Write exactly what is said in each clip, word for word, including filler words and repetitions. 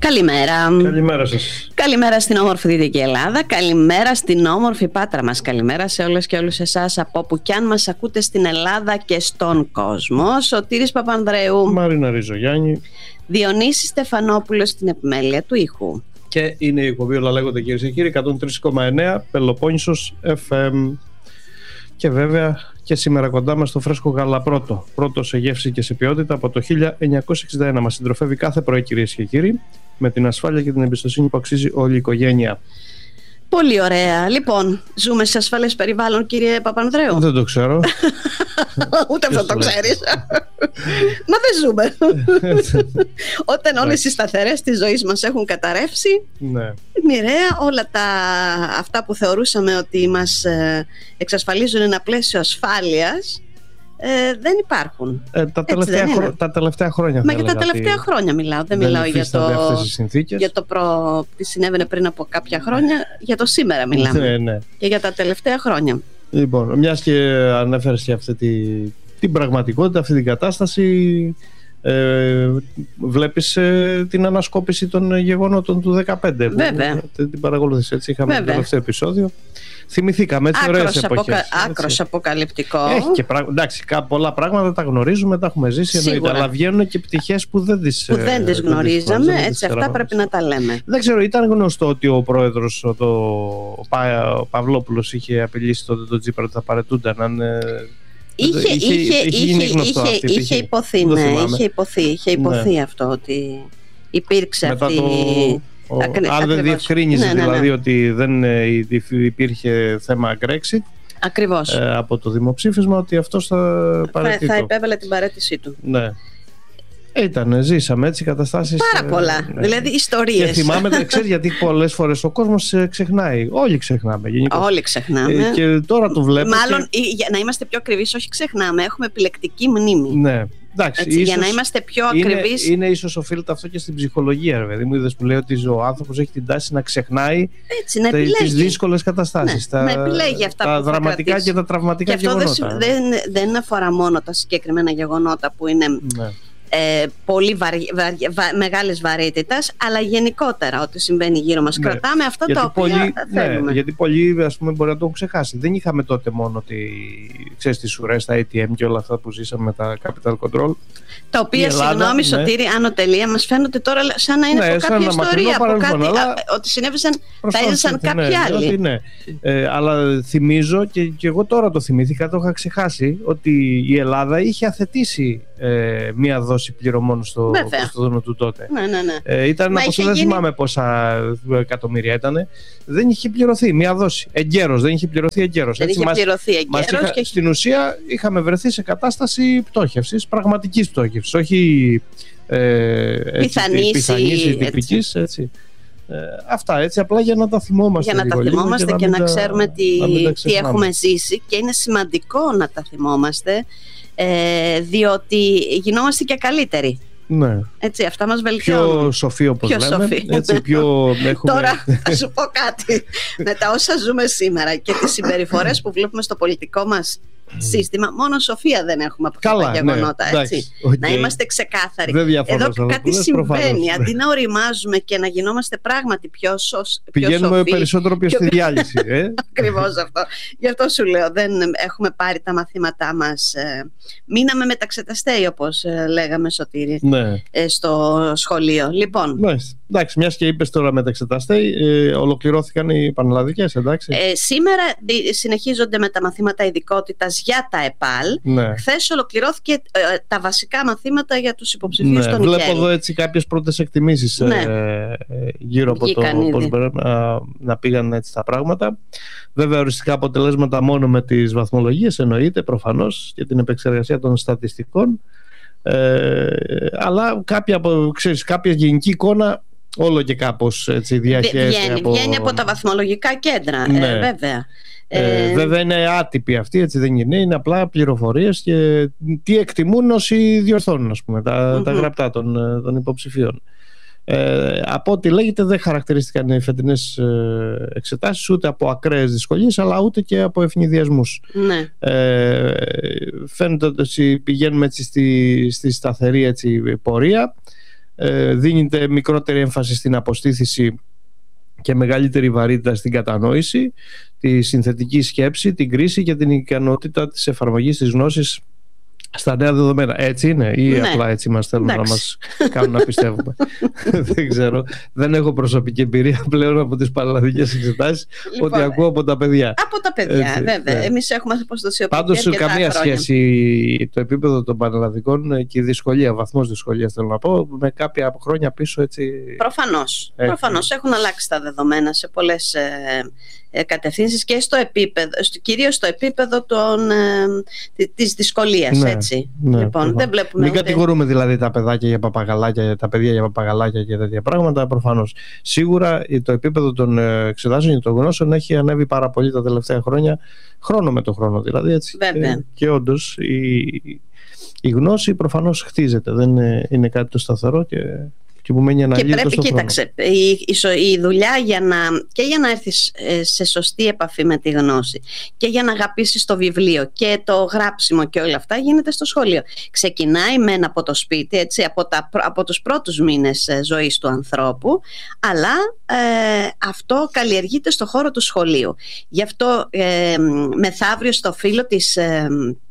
Καλημέρα. Καλημέρα σας. Καλημέρα στην όμορφη Δυτική Ελλάδα. Καλημέρα στην όμορφη Πάτρα μας. Καλημέρα σε όλες και όλους εσάς από όπου κι αν μας ακούτε στην Ελλάδα και στον κόσμο. Σωτήρης Παπανδρέου. Μαρίνα Ριζογιάννη. Διονύση Στεφανόπουλος στην επιμέλεια του ήχου. Και είναι η εκπομπή Όλα Λέγονται, κυρίες και κύριοι, εκατόν τρία κόμμα εννέα Πελοπόννησος εφ εμ. Και βέβαια και σήμερα κοντά μας το φρέσκο γαλαπρότο. Πρώτο σε γεύση και σε ποιότητα από το χίλια εννιακόσια εξήντα ένα. Μας συντροφεύει κάθε πρωί, κυρίες και κύριοι, με την ασφάλεια και την εμπιστοσύνη που αξίζει όλη η οικογένεια. Πολύ ωραία. Λοιπόν, ζούμε σε ασφαλές περιβάλλον, κύριε Παπανδρέου? Δεν το ξέρω. Ούτε αυτό το ξέρεις. Μα δεν ζούμε. Όταν όλες οι σταθερές της ζωής μας έχουν καταρρεύσει, ναι. μοιραία όλα τα, αυτά που θεωρούσαμε ότι μας εξασφαλίζουν ένα πλαίσιο ασφάλειας, Ε, δεν υπάρχουν. Ε, τα, τελευταία δεν χρο... τα τελευταία χρόνια. Μα για τα τελευταία χρόνια μιλάω. Δεν, δεν μιλάω για το, για το προ... τι συνέβαινε πριν από κάποια χρόνια. Για το σήμερα μιλάμε. Ναι, ναι. Και για τα τελευταία χρόνια. Λοιπόν, μιας και ανέφερες και αυτή τη, την πραγματικότητα, αυτή την κατάσταση, ε, βλέπεις ε, την ανασκόπηση των γεγονότων του δεκαπέντε. Βέβαια. Που, την παρακολούθησες, έτσι. Είχαμε το τελευταίο επεισόδιο. Θυμηθήκαμε έτσι ωραίες εποχές. Αποκα... Άκρος αποκαλυπτικό. Έχει και πράγμα... Εντάξει, πολλά πράγματα τα γνωρίζουμε, τα έχουμε ζήσει, εννοείται, αλλά βγαίνουν και πτυχές που δεν τις, που δεν τις γνωρίζαμε, δεν τις έτσι τις αυτά πρέπει να τα λέμε. Δεν ξέρω, ήταν γνωστό ότι ο πρόεδρος, ο, το... ο, Πα... ο Παυλόπουλος, είχε απειλήσει τότε τον Τσίπρα ότι θα παρετούνταν αν... Είχε, είχε, είχε, είχε, είχε, αυτή, είχε, είχε υποθεί, ναι, είχε υποθεί, είχε υποθεί ναι. αυτό ότι υπήρξε μετά αυτή... Το... Ο, Ακρι... αν δεν διευκρίνησε ναι, ναι, ναι. δηλαδή ότι δεν υπήρχε θέμα Brexit. Ακριβώς. Ε, από το δημοψήφισμα, ότι αυτός θα παραιτεί. Θα, θα επέβαλε την παραίτησή του. Ναι. Ήταν, ζήσαμε έτσι καταστάσεις. Πάρα πολλά. Ναι. Δηλαδή ιστορίες. Και θυμάμαι, ξέρεις, γιατί πολλές φορές ο κόσμος ξεχνάει. Όλοι ξεχνάμε. Γενικώς. Όλοι ξεχνάμε. Ε, και τώρα το βλέπω. Μάλλον, και... για να είμαστε πιο ακριβείς, όχι ξεχνάμε. Έχουμε επιλεκτική μνήμη. Ναι. Εντάξει, έτσι, ίσως για να είμαστε πιο είναι, ακριβείς. Είναι ίσως οφείλεται αυτό και στην ψυχολογία, ρε παιδί μου. Είδες που λέει ότι ο άνθρωπος έχει την τάση να ξεχνάει τις δύσκολες καταστάσεις. Ναι, τα, να επιλέγει αυτά τα που δραματικά θα και τα τραυματικά και αυτό γεγονότα. Δεν, δεν αφορά μόνο τα συγκεκριμένα γεγονότα που είναι ναι. ε, πολύ βαρι, βαρι, βα, μεγάλης βαρύτητας, αλλά γενικότερα ό,τι συμβαίνει γύρω μας. Ναι. Κρατάμε αυτά γιατί τα οποία πολλοί, θέλουμε. Ναι, γιατί πολλοί, ας πούμε, μπορεί να το έχουν ξεχάσει. Δεν είχαμε τότε μόνο τη, ξέρεις, τις ουρές, τα έι τι εμ και όλα αυτά που ζήσαμε με τα Capital Control. Τα οποία, συγγνώμη, ναι. Σωτήρη, άνω τελεία, μας φαίνονται τώρα σαν να είναι ναι, από κάποια ιστορία, από κάτι, αλλά... α, ότι συνέβησαν, τα έζησαν κάποιοι ναι, άλλοι. Ότι, ναι. ε, αλλά θυμίζω, και, και εγώ τώρα το θυμήθηκα, το είχα ξεχάσει, ότι η Ελλάδα είχε αθετήσει ε, μία δόση πληρωμών στο, στο δόνο του τότε. Ναι, ναι, ναι. Ε, ήταν, όπως δεν γίνει... θυμάμαι πόσα εκατομμύρια ήταν, δεν είχε πληρωθεί μία δόση. Εγκαίρος, δεν είχε πληρωθεί εγκαίρος. Δεν έτσι, είχε μας, πληρωθεί εγκαίρος. Είχα, και... Στην ουσία είχαμε βρεθεί σε κατάσταση πτώχευσης, πραγματικής πτώχευσης, όχι ε, πιθανής ή τυπικής, έτσι. Ε, αυτά, έτσι, απλά για να τα θυμόμαστε. Για να τα θυμόμαστε και, και να, να ξέρουμε τι, να τι έχουμε ζήσει, και είναι σημαντικό να τα θυμόμαστε, ε, διότι γινόμαστε και καλύτεροι. Ναι. Έτσι, αυτά μας βελτιώνουν. Πιο σοφοί, όπως πιο λέμε. Σοφή. Έτσι, πιο έχουμε... Τώρα θα σου πω κάτι. Με τα όσα ζούμε σήμερα και τις συμπεριφορές που βλέπουμε στο πολιτικό μας σύστημα, μόνο σοφία δεν έχουμε από αυτά τα γεγονότα. Ναι, έτσι. okay. Να είμαστε ξεκάθαροι. Εδώ κάτι συμβαίνει. Προφανώς. Αντί να οριμάζουμε και να γινόμαστε πράγματι πιο, σωσ... πιο πηγαίνουμε σοφοί, περισσότερο πιο στη διάλυση. Ε? Ακριβώς αυτό. Γι' αυτό σου λέω, δεν έχουμε πάρει τα μαθήματά μας. Μείναμε μεταξεταστέοι, όπως λέγαμε, Σωτήρη, ναι. στο σχολείο. Λοιπόν. Ναι. Εντάξει, μιας και είπες τώρα μεταξεταστέοι, ε, ολοκληρώθηκαν οι πανελλαδικές, εντάξει. Ε, σήμερα συνεχίζονται με τα μαθήματα ειδικότητας για τα ΕΠΑΛ. Ναι. Χθες ολοκληρώθηκε ε, τα βασικά μαθήματα για τους υποψηφίους ναι, των ΙΚΕΛ. Βλέπω εδώ έτσι κάποιες πρώτες εκτιμήσεις ναι. ε, γύρω από Βγήκαν το πώς μπορεί να, να πήγαν έτσι τα πράγματα. Βέβαια, οριστικά αποτελέσματα μόνο με τις βαθμολογίες, εννοείται προφανώς, και την επεξεργασία των στατιστικών. Ε, αλλά κάποια, ξέρεις, κάποια γενική εικόνα όλο και κάπως έτσι διαχέεται. Βγαίνει από... βγαίνει από τα βαθμολογικά κέντρα, ναι. ε, βέβαια. Ε, ε, βέβαια είναι άτυπη αυτή, έτσι δεν είναι, είναι απλά πληροφορίες και τι εκτιμούν όσοι διορθώνουν, ας πούμε, τα, mm-hmm. τα γραπτά των, των υποψηφίων. Ε, από ό,τι λέγεται δεν χαρακτηρίστηκαν οι φετινές ε, εξετάσεις ούτε από ακραίες δυσκολίες αλλά ούτε και από ευνηδιασμούς. Ναι. Ε, φαίνεται ότι πηγαίνουμε έτσι στη, στη σταθερή έτσι, πορεία. ε, δίνεται μικρότερη έμφαση στην αποστήθηση και μεγαλύτερη βαρύτητα στην κατανόηση, τη συνθετική σκέψη, την κρίση και την ικανότητα της εφαρμογής της γνώσης στα νέα δεδομένα. Έτσι είναι ή ναι. απλά έτσι μας θέλουν Εντάξει. να μας κάνουν να πιστεύουμε? Δεν ξέρω. Δεν έχω προσωπική εμπειρία πλέον από τις πανελλαδικές εξετάσεις. Λοιπόν, ότι ακούω από τα παιδιά. Από τα παιδιά, έτσι, βέβαια. Ναι. Εμείς έχουμε αποστασιοποιηθεί. Πάντως καμία χρόνια. σχέση το επίπεδο των πανελλαδικών και η δυσκολία, βαθμός δυσκολίας θέλω να πω, με κάποια χρόνια πίσω έτσι. Προφανώς. Προφανώς έχουν αλλάξει τα δεδομένα σε πολλές ε, κατευθύνσεις και στο επίπεδο, κυρίως στο επίπεδο των, ε, της δυσκολίας. Ναι. Έτσι. Ναι, λοιπόν, δεν βλέπουμε μην ούτε... κατηγορούμε δηλαδή τα παιδάκια για παπαγαλάκια, τα παιδιά για παπαγαλάκια και τέτοια πράγματα. Προφανώς. Σίγουρα το επίπεδο των εξετάσεων και των γνώσεων έχει ανέβει πάρα πολύ τα τελευταία χρόνια, χρόνο με το χρόνο δηλαδή. Έτσι. Βέβαια. Και, και όντως η, η γνώση προφανώς χτίζεται. Δεν είναι, είναι κάτι το σταθερό και. Και, που μένει και πρέπει, κοίταξε, η, η, η δουλειά για να, και για να έρθεις σε σωστή επαφή με τη γνώση και για να αγαπήσεις το βιβλίο και το γράψιμο και όλα αυτά γίνεται στο σχολείο. Ξεκινάει μεν από το σπίτι, έτσι, από, τα, από τους πρώτους μήνες ζωής του ανθρώπου, αλλά ε, αυτό καλλιεργείται στο χώρο του σχολείου. Γι' αυτό ε, μεθαύριο στο φύλλο της ε,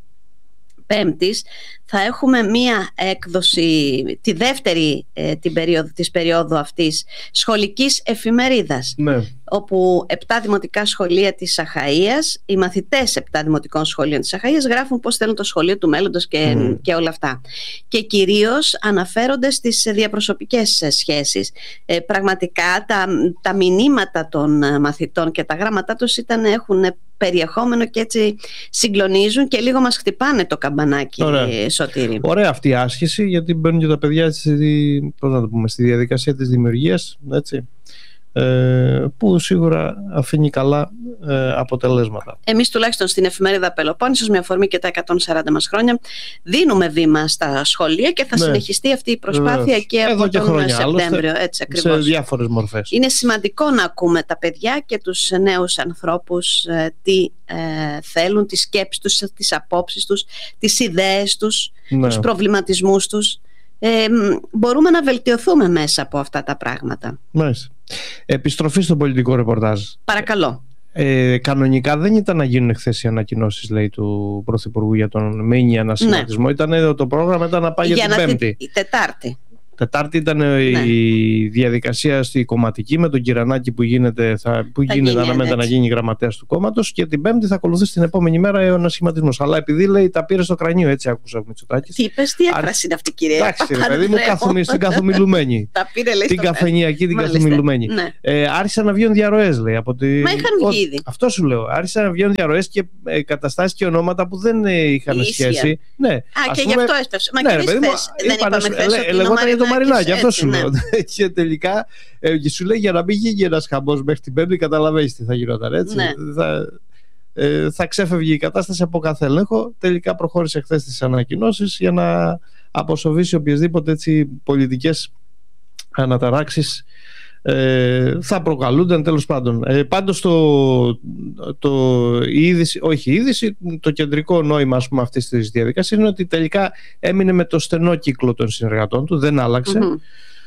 Πέμπτης θα έχουμε μία έκδοση, τη δεύτερη ε, την περίοδο, της περίοδου αυτής, σχολικής εφημερίδας, ναι. όπου επτά δημοτικά σχολεία της Αχαΐας, οι μαθητές επτά δημοτικών σχολείων της Αχαΐας γράφουν πώς θέλουν το σχολείο του μέλλοντος και, mm. και όλα αυτά. Και κυρίως αναφέρονται στις διαπροσωπικές σχέσεις. Ε, πραγματικά τα, τα μηνύματα των μαθητών και τα γράμματά τους ήταν, έχουν περιεχόμενο και έτσι συγκλονίζουν και λίγο μας χτυπάνε το καμπανάκι. Ωραία. Σωτήρη. Ωραία αυτή η άσκηση, γιατί μπαίνουν και τα παιδιά στη, πώς να το πούμε, στη διαδικασία της δημιουργίας, έτσι, ε, που σίγουρα αφήνει καλά ε, αποτελέσματα. Εμείς τουλάχιστον στην εφημερίδα Πελοπόννησος, με αφορμή και τα εκατόν σαράντα μας χρόνια, δίνουμε βήμα στα σχολεία και θα ναι. συνεχιστεί αυτή η προσπάθεια Βεβαίως. και από Εδώ και τον χρόνια, Σεπτέμβριο. Έτσι, ακριβώς. Σε διάφορες μορφές. Είναι σημαντικό να ακούμε τα παιδιά και τους νέους ανθρώπους ε, τι ε, θέλουν, τις σκέψεις τους, τις απόψεις τους, τις ιδέες τους, ναι. τους προβληματισμούς τους. Ε, μπορούμε να βελτιωθούμε μέσα από αυτά τα πράγματα. Μάλιστα. Επιστροφή στο πολιτικό ρεπορτάζ. Παρακαλώ. Ε, κανονικά δεν ήταν να γίνουν χθες οι ανακοινώσεις, λέει, του Πρωθυπουργού για τον μήνυ ανασχηματισμό. Ναι. Ήταν, το πρόγραμμα ήταν να πάει για, για την Πέμπτη. Η Τετάρτη. Τετάρτη ήταν ναι. η διαδικασία στη κομματική με τον Κυρανάκη που γίνεται, θα, που θα γίνεται αναμένεται να γίνει γραμματέας του κόμματος, και την Πέμπτη θα ακολουθήσει την επόμενη μέρα ο ανασχηματισμός. Αλλά επειδή, λέει, τα πήρε στο κρανίο, έτσι άκουσα ο Μητσοτάκης. Τι είπες, τι έκφραση είναι αυτή, κυρία? Εντάξει, ρε παιδί μου, κάθομαι στην καθομιλουμένη. Τα πήρε, λέει, την καφενειακή, την καθομιλουμένη. Ναι. Ε, άρχισαν να βγαίνουν διαρροές, λέει. Από τη... Μα είχαν βγει ήδη. Αυτό σου λέω. Άρχισαν να βγαίνουν διαρροές και ε, καταστάσεις και ονόματα που δεν ε, είχαν σχέση. Ναι. Α, και γι' αυτό έσπευσε. Μα και χθες δεν είπαμε χθες το Μαρινάκι, αυτό σου λέω. Και τελικά ε, και σου λέει, για να μην γίνει ένας χαμός μέχρι την Πέμπτη, καταλαβαίνεις τι θα γινόταν, έτσι. Ναι. Θα, ε, θα ξέφευγε η κατάσταση από κάθε έλεγχο. Τελικά προχώρησε χθες τις ανακοινώσεις για να αποσοβήσει οποιασδήποτε έτσι πολιτικές αναταράξεις ε, θα προκαλούνταν, τέλος πάντων. Ε, πάντως το, το, η είδηση, όχι η είδηση, το κεντρικό νόημα, ας πούμε, αυτής της διαδικασίας είναι ότι τελικά έμεινε με το στενό κύκλο των συνεργατών του, δεν άλλαξε. Mm-hmm.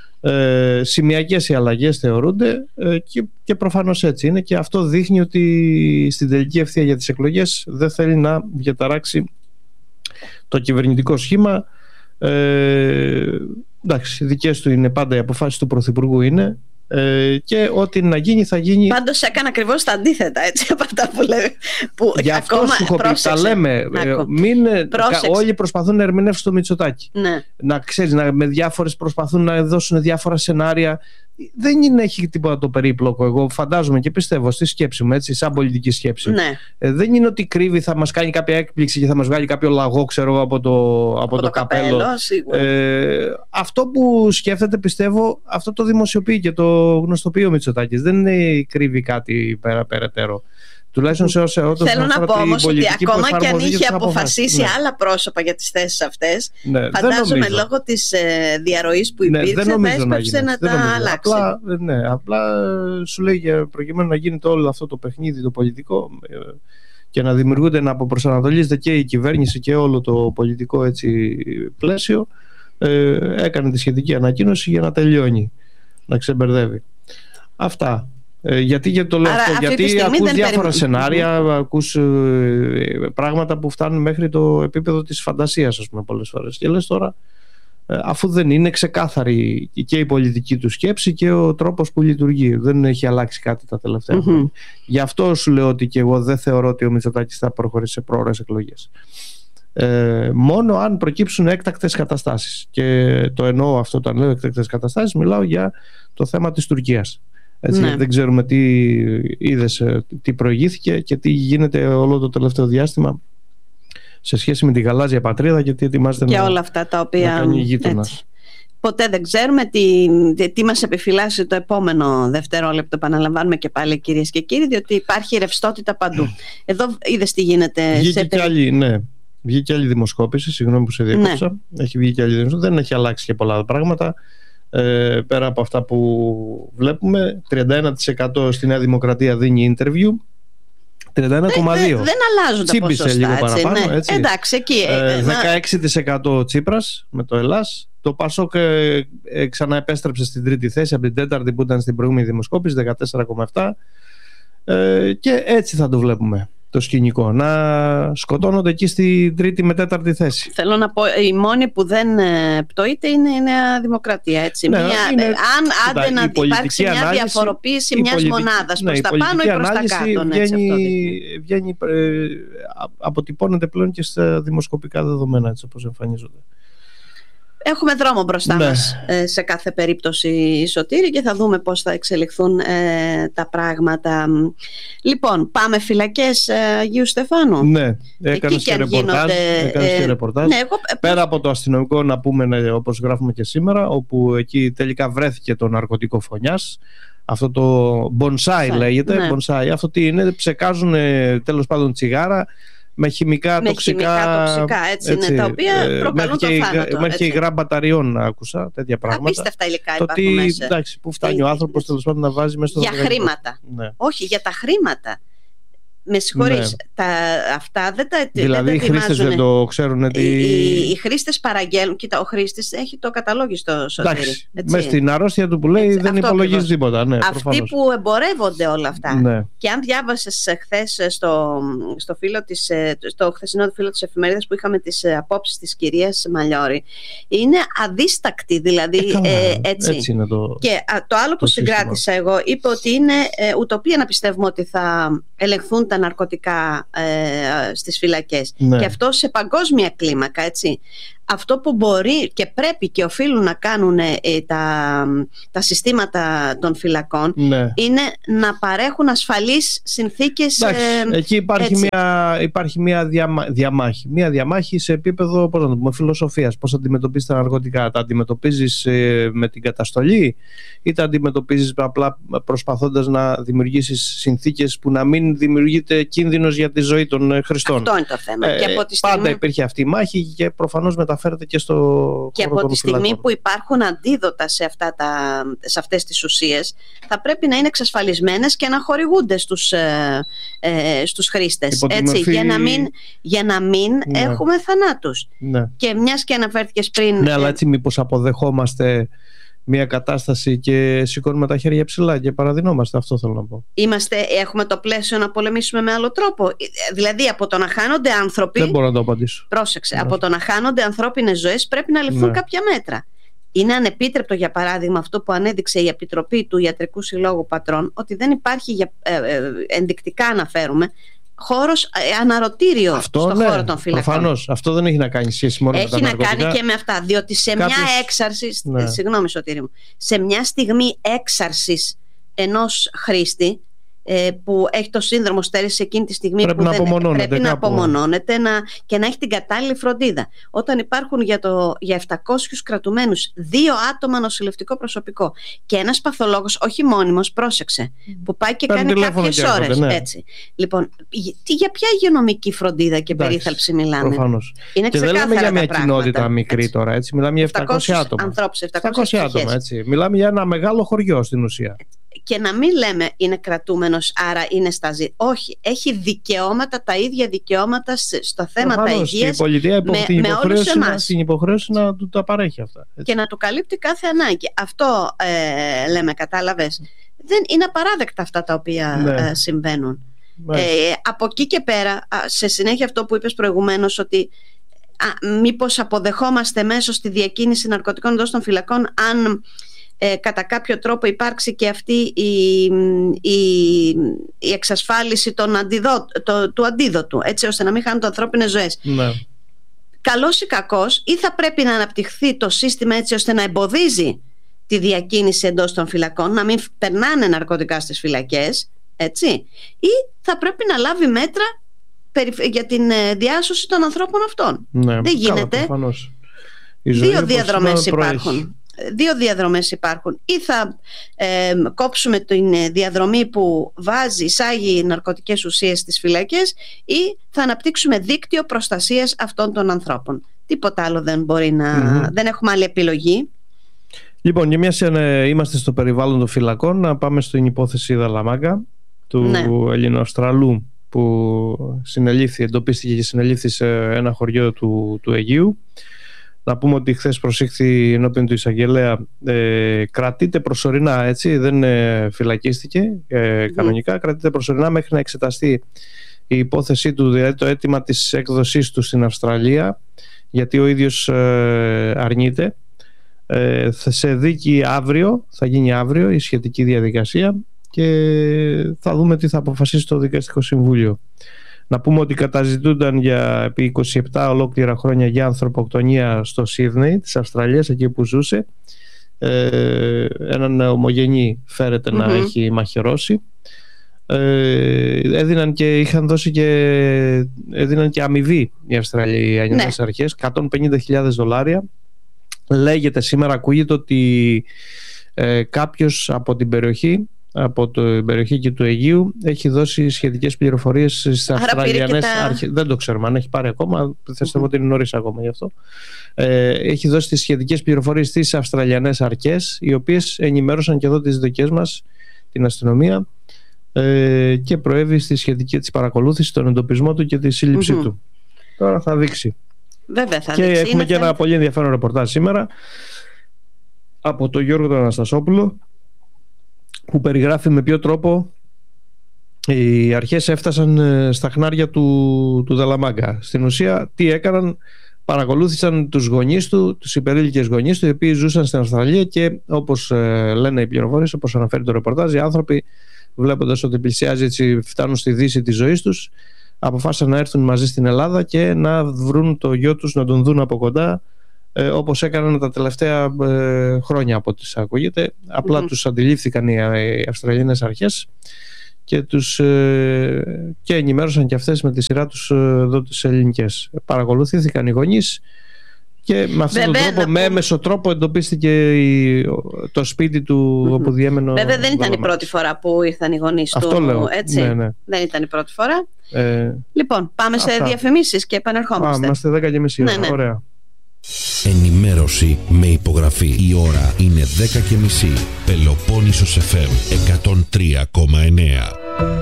Ε, σημειακές οι αλλαγές θεωρούνται ε, και, και προφανώς έτσι είναι, και αυτό δείχνει ότι στην τελική ευθεία για τις εκλογές δεν θέλει να διαταράξει το κυβερνητικό σχήμα. Ε, εντάξει, δικές του είναι πάντα οι αποφάσεις του Πρωθυπουργού είναι, ε, και ό,τι να γίνει θα γίνει. Πάντως έκανε ακριβώς τα αντίθετα, έτσι, από αυτά που λέει. Που γι' αυτό ακόμα, σου έχω πει, τα λέμε. Ε, μην, όλοι προσπαθούν να ερμηνεύσουν το Μητσοτάκη. Ναι. Να ξέρεις, να, με διάφορες προσπαθούν να δώσουν διάφορα σενάρια. Δεν είναι, έχει τίποτα το περίπλοκο. Εγώ φαντάζομαι και πιστεύω στη σκέψη μου, έτσι, σαν πολιτική σκέψη. Ναι. Ε, δεν είναι ότι κρύβει, θα μας κάνει κάποια έκπληξη και θα μας βγάλει κάποιο λαγό, ξέρω, από το, από από το, το καπέλο. καπέλο ε, αυτό που σκέφτεται, πιστεύω, αυτό το δημοσιοποιεί και το γνωστοποιεί ο Μητσοτάκης. Δεν είναι, κρύβει κάτι πέρα, περαιτέρω. Τουλάχιστον σε όσο θέλω να πω όμως ότι ακόμα και αν είχε αποφασίσει ναι. άλλα πρόσωπα για τις θέσεις αυτές, ναι, φαντάζομαι λόγω της ε, διαρροής που υπήρξε ναι, θα έσπευσε να, να τα αλλάξει. Απλά, ναι, απλά σου λέει, προκειμένου να γίνεται όλο αυτό το παιχνίδι το πολιτικό ε, και να δημιουργούνται, να αποπροσανατολίζεται και η κυβέρνηση και όλο το πολιτικό, έτσι, πλαίσιο, ε, έκανε τη σχετική ανακοίνωση για να τελειώνει, να ξεμπερδεύει. Αυτά. Ε, γιατί, γιατί το λέω Άρα, αυτό, γιατί ακούς διάφορα περιμ... σενάρια, mm-hmm. ακούς ε, πράγματα που φτάνουν μέχρι το επίπεδο της φαντασίας, ας πούμε, πολλές φορές. Και λες τώρα, ε, αφού δεν είναι ξεκάθαρη και η πολιτική του σκέψη και ο τρόπος που λειτουργεί, δεν έχει αλλάξει κάτι τα τελευταία mm-hmm. χρόνια. Γι' αυτό σου λέω ότι και εγώ δεν θεωρώ ότι ο Μητσοτάκης θα προχωρήσει σε πρόορες εκλογές. Ε, μόνο αν προκύψουν έκτακτες καταστάσεις. Και το εννοώ αυτό όταν λέω έκτακτες καταστάσεις, μιλάω για το θέμα της Τουρκίας. Έτσι, ναι. Δεν ξέρουμε τι είδες, τι προηγήθηκε και τι γίνεται όλο το τελευταίο διάστημα σε σχέση με τη γαλάζια πατρίδα και τι ετοιμάζεται και να, όλα αυτά τα οποία, να κάνει η γείτονας. Ποτέ δεν ξέρουμε τι, τι, τι μας επιφυλάσσει το επόμενο δευτερόλεπτο. Επαναλαμβάνουμε και πάλι, κυρίες και κύριοι, διότι υπάρχει ρευστότητα παντού. Εδώ είδες τι γίνεται. Βγήκε σε... και άλλη, ναι. Βγήκε άλλη δημοσκόπηση, συγγνώμη που σε διέκοψα. Ναι. Έχει βγει και άλλη δημοσκόπηση. Δεν έχει αλλάξει και πολλά πράγματα. Ε, πέρα από αυτά που βλέπουμε, τριάντα ένα τοις εκατό στη Νέα Δημοκρατία δίνει interview, τριάντα ένα κόμμα δύο τοις εκατό. Δεν, δεν αλλάζουν τα ποσοστά, λίγο έτσι, παραπάνω, ναι. έτσι. Εντάξει, εκεί, ε, δεκαέξι τοις εκατό ο Τσίπρας με το Ελλάς. Το Πασόκ ε, ε, ξαναεπέστρεψε στην τρίτη θέση από την τέταρτη που ήταν στην προηγούμενη δημοσκόπηση, δεκατέσσερα κόμμα επτά τοις εκατό. Ε, και έτσι θα το βλέπουμε το σκηνικό, να σκοτώνονται εκεί στη τρίτη με τέταρτη θέση. Θέλω να πω, η μόνη που δεν πτωείται είναι η Νέα Δημοκρατία, έτσι. Ναι, μια, είναι, αν άντε να υπάρξει μια ανάλυση, διαφοροποίηση μιας πολιτική, μονάδας προς ναι, τα πάνω ή προς τα κάτω. Βγαίνει, έτσι, βγαίνει, ε, αποτυπώνεται πλέον και στα δημοσκοπικά δεδομένα, έτσι όπως εμφανίζονται. Έχουμε δρόμο μπροστά ναι. μας ε, σε κάθε περίπτωση, Σωτήρη, και θα δούμε πώς θα εξελιχθούν ε, τα πράγματα. Λοιπόν, πάμε φυλακές ε, Αγίου Στεφάνου. Ναι, έκανες και ρεπορτάζ, έκανες και ρεπορτάζ. Ναι, εγώ... Πέρα από το αστυνομικό, να πούμε, ναι, όπως γράφουμε και σήμερα, όπου εκεί τελικά βρέθηκε το ναρκωτικό φωνιάς. Αυτό το bonsai λέγεται, ναι. bonsai. Αυτό τι είναι, ψεκάζουν τέλος πάντων τσιγάρα με χημικά με τοξικά, χημικά τοξικά έτσι, έτσι, ναι, τα οποία ε, προκαλούν το θάνατο. Μέχρι και υγρά μπαταριών άκουσα τέτοια πράγματα. Απίστευτα υλικά το υπάρχουν τι, μέσα. Εντάξει, πού φτάνει ε, ο άνθρωπος τέλος πάντων να βάζει μέσα στο για χρήματα. Ναι. Όχι, για τα χρήματα. Με συγχωρείς, ναι. τα, αυτά δεν τα, δηλαδή δεν οι χρήστες δεν το ξέρουν. Τι... Οι, οι, οι χρήστες παραγγέλνουν. Κοίτα, ο χρήστης έχει το καταλόγιστο, Σωτήρη. Μέσα στην αρρώστια του που λέει έτσι, δεν υπολογίζει τίποτα. Ναι, αυτοί προφανώς. που εμπορεύονται όλα αυτά. Ναι. Και αν διάβασες χθες στο, στο, φύλλο της, στο χθεσινό φύλλο της εφημερίδας που είχαμε τις απόψεις της κυρίας Μαλιώρη, είναι αδίστακτη. Δηλαδή, ε, ε, έτσι. έτσι είναι το, και α, το άλλο το που συγκράτησα εγώ είπε ότι είναι ε, ουτοπία να πιστεύουμε ότι θα ελεγχθούν τα ναρκωτικά ε, στις φυλακές. Ναι. Και αυτό σε παγκόσμια κλίμακα, έτσι. Αυτό που μπορεί και πρέπει και οφείλουν να κάνουν ε, τα, τα συστήματα των φυλακών, ναι, είναι να παρέχουν ασφαλείς συνθήκες. Εντάξει, ε, εκεί υπάρχει μια, υπάρχει μια διαμα, διαμάχη. Μια διαμάχη σε επίπεδο, πώς να το πούμε, φιλοσοφίας. Πώς αντιμετωπίζεις τα ναρκωτικά. Τα αντιμετωπίζεις ε, με την καταστολή ή τα αντιμετωπίζεις απλά προσπαθώντας να δημιουργήσεις συνθήκες που να μην δημιουργείται κίνδυνος για τη ζωή των ε, χρηστών. Αυτό είναι το θέμα. Ε, και από τη στιγμή... Πάντα υπήρχε αυτή η μάχη και προφανώς μεταφέρεται και στο και από τη στιγμή φυλακών. Που υπάρχουν αντίδοτα σε, αυτά τα, σε αυτές τις ουσίες, θα πρέπει να είναι εξασφαλισμένες και να χορηγούνται στους, ε, ε, στους χρήστες, έτσι, μορφή... για να μην, για να μην ναι. έχουμε θανάτους. Ναι. Και μιας και αναφέρθηκες πριν... Ναι, αλλά έτσι μήπως αποδεχόμαστε μια κατάσταση και σηκώνουμε τα χέρια ψηλά και παραδεινόμαστε, αυτό θέλω να πω. Είμαστε, έχουμε το πλαίσιο να πολεμήσουμε με άλλο τρόπο. Δηλαδή από το να χάνονται άνθρωποι. Δεν μπορώ να το απαντήσω. Πρόσεξε. Ναι. Από το να χάνονται ανθρώπινες ζωές πρέπει να ληφθούν ναι. κάποια μέτρα. Είναι ανεπίτρεπτο, για παράδειγμα, αυτό που ανέδειξε η Επιτροπή του Ιατρικού Συλλόγου Πατρών, ότι δεν υπάρχει, για, ε, ε, ενδεικτικά αναφέρουμε, χώρος αναρωτήριο αυτό, στον ναι, χώρο των φυλακών. Προφανώς. Αυτό δεν έχει να κάνει σχέση μόνο έχει με τα ναρκωτικά. Έχει να κάνει και με αυτά. Διότι σε Κάποιος... μια έξαρση. Ναι. Συγγνώμη, Σωτήρη μου. Σε μια στιγμή έξαρσης ενός χρήστη ε, που έχει το σύνδρομο στέρησης εκείνη τη στιγμή πρέπει που να δεν, απομονώνεται, πρέπει να απομονώνεται να, και να έχει την κατάλληλη φροντίδα. Όταν υπάρχουν για, το, για επτακόσιους κρατουμένους δύο άτομα νοσηλευτικό προσωπικό και ένας παθολόγος, όχι μόνιμος, πρόσεξε, που πάει και Παίρνει κάνει κάποιες ώρες. Ναι. Έτσι. Λοιπόν, για ποια υγειονομική φροντίδα και εντάξει, περίθαλψη μιλάμε? Προφανώς. Είναι και δεν μιλάμε για μια κοινότητα μικρή έτσι. Τώρα. Έτσι. Μιλάμε για επτακόσια άτομα. Ανθρώπους, επτακόσια άτομα. Έτσι. Μιλάμε για ένα μεγάλο χωριό στην ουσία. Έτσι. και να μην λέμε είναι κρατούμενος άρα είναι σταζί. Όχι, έχει δικαιώματα, τα ίδια δικαιώματα στο θέμα τα υγείας. Η πολιτεία υπό με, την, με υποχρέωση να, την υποχρέωση να του τα παρέχει αυτά. Έτσι. Και να του καλύπτει κάθε ανάγκη. Αυτό ε, λέμε, κατάλαβες. Δεν είναι απαράδεκτα αυτά τα οποία ναι. ε, συμβαίνουν. Ε, από εκεί και πέρα, σε συνέχεια αυτό που είπες προηγουμένως, ότι α, μήπως αποδεχόμαστε μέσω στη διακίνηση ναρκωτικών εντός των φυλακών αν ε, κατά κάποιο τρόπο υπάρξει και αυτή η, η, η εξασφάλιση των αντιδο, το, του αντίδοτου, έτσι ώστε να μην χάνουν ανθρώπινες ζωές. Ναι. Καλός ή κακός, ή θα πρέπει να αναπτυχθεί το σύστημα έτσι ώστε να εμποδίζει τη διακίνηση εντός των φυλακών, να μην περνάνε ναρκωτικά στις φυλακές, έτσι, ή θα πρέπει να λάβει μέτρα για την διάσωση των ανθρώπων αυτών. Ναι, δεν γίνεται. Καλά, Δύο διαδρομές υπάρχουν. Δύο διαδρομές υπάρχουν. Ή θα ε, κόψουμε την διαδρομή που βάζει, εισάγει ναρκωτικές ουσίες στις φυλακές, ή θα αναπτύξουμε δίκτυο προστασίας αυτών των ανθρώπων. Τίποτα άλλο δεν μπορεί να... Mm-hmm. Δεν έχουμε άλλη επιλογή. Λοιπόν, για μια σένα είμαστε στο περιβάλλον των φυλακών, να πάμε στην υπόθεση Δαλαμάγκα του ναι. Ελληνοαυστραλού που συνελήφθη, εντοπίστηκε και συνελήφθη σε ένα χωριό του, του Αιγείου. Να πούμε ότι χθες προσήχθη ενώπιον του εισαγγελέα, ε, κρατείται προσωρινά, έτσι, δεν ε, φυλακίστηκε ε, κανονικά, mm. κρατείται προσωρινά μέχρι να εξεταστεί η υπόθεσή του, δηλαδή το αίτημα της έκδοσής του στην Αυστραλία, γιατί ο ίδιος ε, αρνείται. Ε, σε δίκη αύριο, θα γίνει αύριο η σχετική διαδικασία και θα δούμε τι θα αποφασίσει το Δικαστικό Συμβούλιο. Να πούμε ότι καταζητούνταν για επί είκοσι επτά ολόκληρα χρόνια για ανθρωποκτονία στο Σίδνεϊ της Αυστραλίας, εκεί που ζούσε. Ε, έναν ομογενή φέρεται mm-hmm. να έχει μαχαιρώσει. Ε, έδιναν και, είχαν δώσει και, έδιναν και αμοιβή οι Αυστραλιανές ναι. αρχές, εκατόν πενήντα χιλιάδες δολάρια. Λέγεται σήμερα, ακούγεται ότι ε, κάποιος από την περιοχή από την περιοχή και του Αιγείου έχει δώσει σχετικές πληροφορίες στις Αυστραλιανές τα... αρχές. Δεν το ξέρουμε αν έχει πάρει ακόμα, θα mm-hmm. ότι είναι νωρίς ακόμα γι' αυτό. Ε, έχει δώσει τις σχετικές πληροφορίες στις Αυστραλιανές αρχές, οι οποίες ενημέρωσαν και εδώ τις δικές μας, την αστυνομία, ε, και προέβη στη σχετική της παρακολούθηση, τον εντοπισμό του και τη σύλληψή mm-hmm. του. Τώρα θα δείξει. Βέβαια θα και δείξει. Έχουμε και ένα πολύ ενδιαφέρον ρεπορτάζ σήμερα από τον Γιώργο τον Αναστασόπουλο, που περιγράφει με ποιο τρόπο οι αρχές έφτασαν στα χνάρια του, του Δαλαμάγκα. Στην ουσία τι έκαναν? Παρακολούθησαν τους γονείς του, τους υπερήλικες γονείς του, οι οποίοι ζούσαν στην Αυστραλία, και όπως ε, λένε οι πληροφορίες, όπως αναφέρει το ρεπορτάζ, οι άνθρωποι, βλέποντας ότι πλησιάζει, έτσι φτάνουν στη δύση της ζωής τους, αποφάσισαν να έρθουν μαζί στην Ελλάδα και να βρουν το γιο τους, να τον δουν από κοντά, Ε, όπως έκαναν τα τελευταία ε, χρόνια από ό,τι ακούγεται. Απλά mm-hmm. τους αντιλήφθηκαν οι, οι Αυστραλιανές αρχές και, τους, ε, και ενημέρωσαν και αυτές με τη σειρά τους ε, εδώ τις ελληνικές. Παρακολουθήθηκαν οι γονείς και με αυτόν τον τρόπο, με έμεσο τρόπο, εντοπίστηκε η, το σπίτι του mm-hmm. όπου διέμενε. Βέβαια δεν ήταν η πρώτη φορά που ήρθαν οι γονείς Αυτό του. Λέω. Έτσι. Ναι, ναι. Δεν ήταν η πρώτη φορά. Ε, λοιπόν, πάμε αυτά. σε διαφημίσεις και επανερχόμαστε. Πάμε, είμαστε δέκα και μισή. Ναι, ναι. Ωραία. Ενημέρωση με υπογραφή. Η ώρα είναι δέκα και μισή. Πελοπόννησος εφ εμ εκατόν τρία κόμμα εννέα.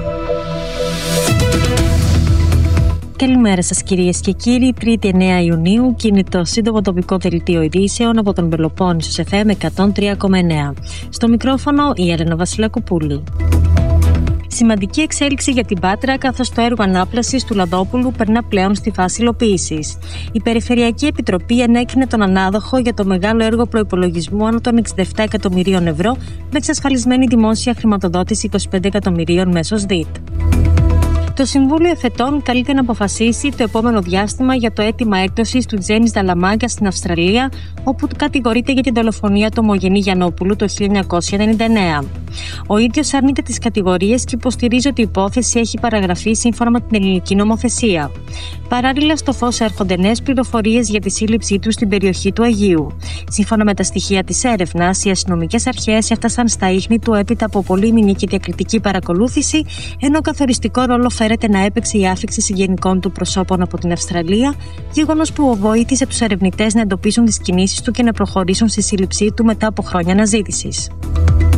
Καλημέρα σας κυρίες και κύριοι. Τρίτη εννέα Ιουνίου και είναι το σύντομο τοπικό δελτίο ειδήσεων από τον Πελοπόννησος εφ εμ εκατόν τρία κόμμα εννέα. Στο μικρόφωνο η Έλενα Βασιλακοπούλου. Σημαντική εξέλιξη για την Πάτρα, καθώς το έργο ανάπλασης του Λαδόπουλου περνά πλέον στη φάση υλοποίησης. Η Περιφερειακή Επιτροπή ενέκρινε τον ανάδοχο για το μεγάλο έργο προϋπολογισμού άνω των εξήντα επτά εκατομμυρίων ευρώ, με εξασφαλισμένη δημόσια χρηματοδότηση είκοσι πέντε εκατομμυρίων μέσω ΣΔΙΤ. Το Συμβούλιο Εφετών καλείται να αποφασίσει το επόμενο διάστημα για το αίτημα έκδοσης του Τζένις Δαλαμάγκα στην Αυστραλία, όπου κατηγορείται για την δολοφονία του ομογενή Γιαννόπουλου το χίλια εννιακόσια ενενήντα εννέα. Ο ίδιος αρνείται τις κατηγορίες και υποστηρίζει ότι η υπόθεση έχει παραγραφεί σύμφωνα με την ελληνική νομοθεσία. Παράλληλα, στο φως έρχονται νέες πληροφορίες για τη σύλληψή του στην περιοχή του Αιγείου. Σύμφωνα με τα στοιχεία της έρευνας, οι αστυνομικές αρχές έφτασαν στα ίχνη του έπειτα από πολύμηνη και διακριτική παρακολούθηση, ενώ καθοριστικό ρόλο φέρεται να έπαιξε η άφιξη συγγενικών του προσώπων από την Αυστραλία, γεγονός που βοήθησε τους ερευνητές να εντοπίσουν τις κινήσεις του και να προχωρήσουν στη σύλληψή του μετά από χρόνια αναζήτησης.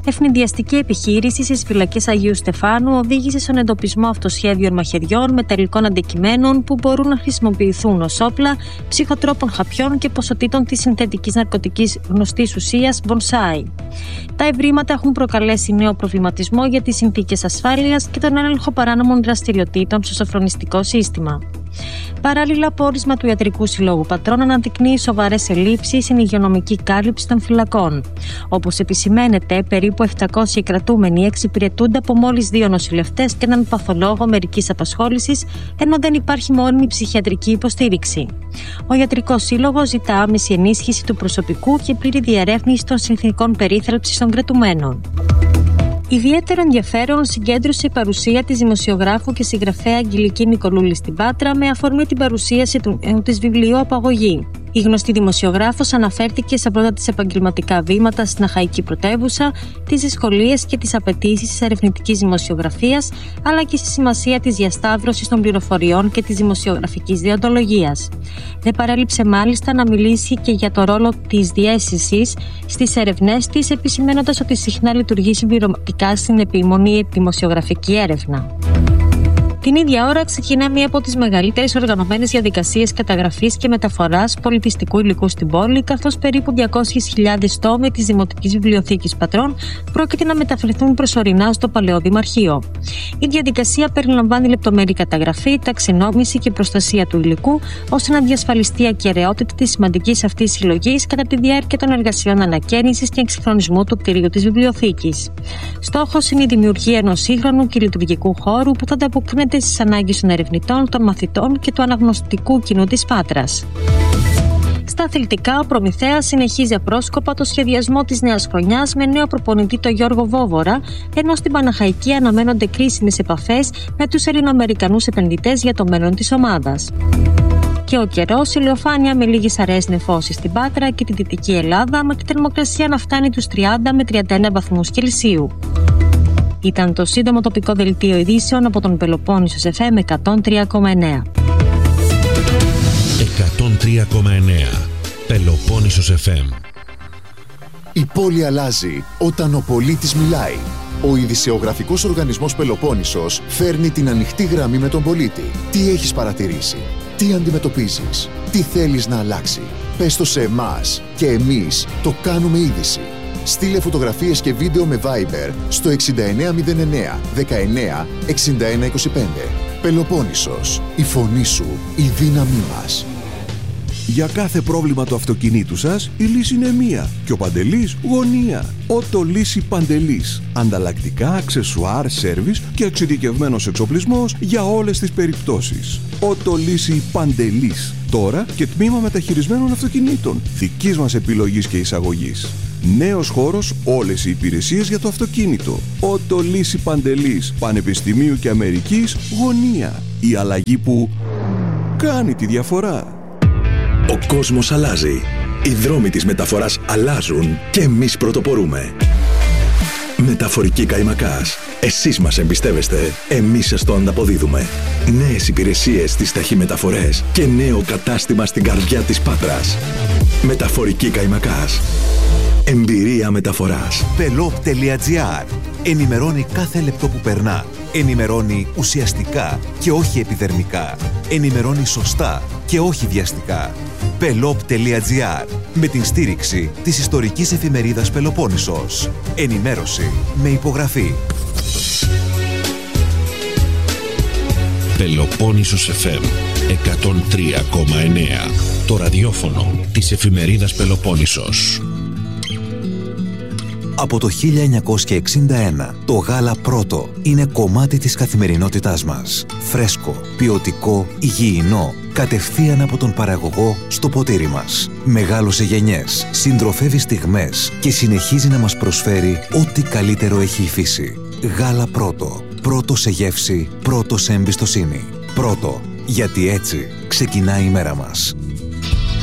Ευνηδιαστική επιχείρηση στις φυλακές Αγίου Στεφάνου οδήγησε στον εντοπισμό αυτοσχέδιων μαχαιριών μεταλλικών αντικειμένων που μπορούν να χρησιμοποιηθούν ως όπλα, ψυχοτρόπων χαπιών και ποσοτήτων της συνθετικής ναρκωτικής γνωστής ουσίας Bonsai. Τα ευρήματα έχουν προκαλέσει νέο προβληματισμό για τις συνθήκες ασφάλειας και τον έλεγχο παράνομων δραστηριοτήτων στο σοφρονιστικό σύστημα. Παράλληλα, πόρισμα του Ιατρικού Συλλόγου Πατρών αναδεικνύει σοβαρές ελλείψεις στην υγειονομική κάλυψη των φυλακών. Όπως επισημαίνεται, περίπου επτακόσιοι κρατούμενοι εξυπηρετούνται από μόλις δύο νοσηλευτές και έναν παθολόγο μερικής απασχόλησης, ενώ δεν υπάρχει μόνιμη ψυχιατρική υποστήριξη. Ο Ιατρικός Σύλλογος ζητά άμεση ενίσχυση του προσωπικού και πλήρη διερεύνηση των συνθηκών περίθαλψης των κρατουμένων. Ιδιαίτερο ενδιαφέρον συγκέντρωσε η παρουσία της δημοσιογράφου και συγγραφέα Αγγελική Νικολούλη στην Πάτρα με αφορμή την παρουσίαση του, ε, της βιβλίου «Απαγωγή». Η γνωστή δημοσιογράφος αναφέρθηκε στα πρώτα της επαγγελματικά βήματα στην Αχαϊκή πρωτεύουσα, τις δυσκολίες και τις απαιτήσεις της ερευνητικής δημοσιογραφίας, αλλά και στη σημασία της διασταύρωσης των πληροφοριών και της δημοσιογραφικής δεοντολογίας. Δεν παρέλειψε μάλιστα να μιλήσει και για το ρόλο της διαίσθησης στις ερευνές της, επισημαίνοντας ότι συχνά λειτουργεί συμπληρωματικά στην επιμονή δημοσιογραφική έρευνα. Την ίδια ώρα ξεκινά μία από τις μεγαλύτερες οργανωμένες διαδικασίες καταγραφής και μεταφοράς πολιτιστικού υλικού στην πόλη, καθώς περίπου διακόσιες χιλιάδες τόμοι της Δημοτικής Βιβλιοθήκης Πατρών πρόκειται να μεταφερθούν προσωρινά στο Παλαιό Δημαρχείο. Η διαδικασία περιλαμβάνει λεπτομερή καταγραφή, ταξινόμηση και προστασία του υλικού, ώστε να διασφαλιστεί η ακεραιότητα της σημαντικής αυτής συλλογής κατά τη διάρκεια των εργασιών ανακαίνησης και εξυγχρονισμού του κτηρίου της βιβλιοθήκης. Στόχος είναι η δημιουργία ενός σύγχρονου και λειτουργικού χώρου που θα ανταποκρίνεται στις ανάγκες των ερευνητών, των μαθητών και του αναγνωστικού κοινού της Πάτρας. Στα αθλητικά, ο Προμηθέας συνεχίζει απρόσκοπα το σχεδιασμό της νέας χρονιάς με νέο προπονητή τον Γιώργο Βόβορα, ενώ στην Παναχαϊκή αναμένονται κρίσιμες επαφές με τους Ελληνοαμερικανούς επενδυτές για το μέλλον της ομάδας. Και ο καιρός, ηλιοφάνεια με λίγες αραιές νεφώσεις στην Πάτρα και τη Δυτική Ελλάδα, με τη θερμοκρασία να φτάνει τους τριάντα με τριάντα ένα βαθμούς Κελσίου. Ήταν το σύντομο τοπικό δελτίο ειδήσεων από τον Πελοπόννησο εφ εμ εκατόν τρία κόμμα εννέα. εκατόν τρία κόμμα εννέα Πελοπόννησος εφ εμ. Η πόλη αλλάζει όταν ο πολίτης μιλάει. Ο ειδησεογραφικός οργανισμός Πελοπόννησος φέρνει την ανοιχτή γραμμή με τον πολίτη. Τι έχεις παρατηρήσει, τι αντιμετωπίζεις, τι θέλεις να αλλάξει. Πες το σε εμάς και εμείς το κάνουμε είδηση. Στείλε φωτογραφίες και βίντεο με Viber στο εξήντα εννέα μηδέν εννέα δεκαεννέα εξήντα ένα είκοσι πέντε. Πελοπόννησος, η φωνή σου, η δύναμή μας. Για κάθε πρόβλημα του αυτοκινήτου σας, η λύση είναι μία και ο Παντελής γωνία. Ότο Λύση Παντελής. Ανταλλακτικά, αξεσουάρ, σέρβις και εξειδικευμένος εξοπλισμός για όλες τις περιπτώσεις. Ότο Λύση Παντελής. Τώρα και τμήμα μεταχειρισμένων αυτοκινήτων. Δικής μας επιλογής και εισαγωγής. Νέος χώρος, όλες οι υπηρεσίες για το αυτοκίνητο. Ότο Λύση Παντελής. Πανεπιστημίου και Αμερικής γωνία. Η αλλαγή που κάνει τη διαφορά. Ο κόσμος αλλάζει. Οι δρόμοι της μεταφοράς αλλάζουν και εμείς πρωτοπορούμε. Μεταφορική Καϊμακάς. Εσείς μας εμπιστεύεστε, εμείς σας το ανταποδίδουμε. Νέες υπηρεσίες στις ταχυμεταφορές και νέο κατάστημα στην καρδιά της Πάτρας. Μεταφορική Καϊμακάς. Εμπειρία μεταφοράς. Πελόπ τελεία τζι άρ. Ενημερώνει κάθε λεπτό που περνά. Ενημερώνει ουσιαστικά και όχι επιδερμικά. Ενημερώνει σωστά και όχι βιαστικά. Πελόπ τελεία τζι άρ. Με την στήριξη της ιστορικής εφημερίδας Πελοπόννησος. Ενημέρωση με υπογραφή. Πελοπόννησος εφ εμ εκατόν τρία κόμμα εννέα. Το ραδιόφωνο της εφημερίδας Πελοπόννησος. Από το χίλια εννιακόσια εξήντα ένα, το γάλα πρώτο είναι κομμάτι της καθημερινότητάς μας. Φρέσκο, ποιοτικό, υγιεινό, κατευθείαν από τον παραγωγό στο ποτήρι μας. Μεγάλωσε γενιές, συντροφεύει στιγμές και συνεχίζει να μας προσφέρει ό,τι καλύτερο έχει η φύση. Γάλα πρώτο. Πρώτο σε γεύση, πρώτο σε εμπιστοσύνη. Πρώτο, γιατί έτσι ξεκινάει η μέρα μας.